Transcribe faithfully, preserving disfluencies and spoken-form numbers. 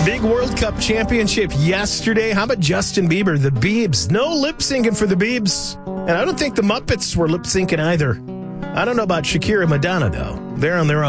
Big World Cup championship yesterday. How about Justin Bieber, the Biebs? No lip syncing for the Biebs. And I don't think the Muppets were lip syncing either. I don't know about Shakira and Madonna, though. They're on their own.